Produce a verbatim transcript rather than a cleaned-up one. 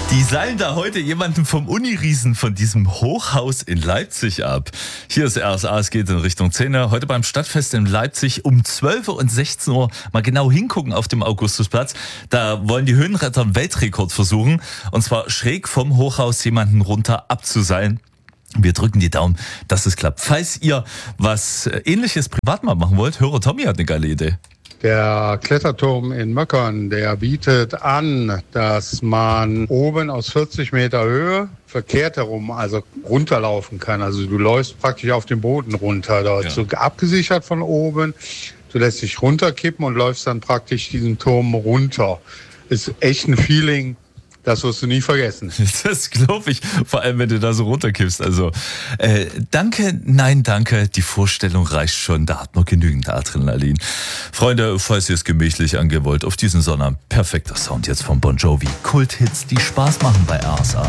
Die seilen da heute jemanden vom Uniriesen von diesem Hochhaus in Leipzig ab. Hier ist R S A, es geht in Richtung zehn. Heute beim Stadtfest in Leipzig um zwölf Uhr und sechzehn Uhr mal genau hingucken auf dem Augustusplatz. Da wollen die Höhenretter einen Weltrekord versuchen. Und zwar schräg vom Hochhaus jemanden runter abzuseilen. Wir drücken die Daumen, dass es klappt. Falls ihr was Ähnliches privat mal machen wollt, Hörer Tommy hat eine geile Idee. Der Kletterturm in Möckern, der bietet an, dass man oben aus vierzig Meter Höhe verkehrt herum, also runterlaufen kann. Also du läufst praktisch auf den Boden runter, dort ja. so abgesichert von oben. Du lässt dich runterkippen und läufst dann praktisch diesen Turm runter. Ist echt ein Feeling. Das wirst du nie vergessen. Das glaube ich, vor allem wenn du da so runterkippst. Also äh, danke, nein danke, die Vorstellung reicht schon, da hat man genügend Adrenalin. Freunde, falls ihr es gemächlich angehen wollt, auf diesen Sonnabend, perfekter Sound jetzt von Bon Jovi. Kulthits, die Spaß machen bei R S A.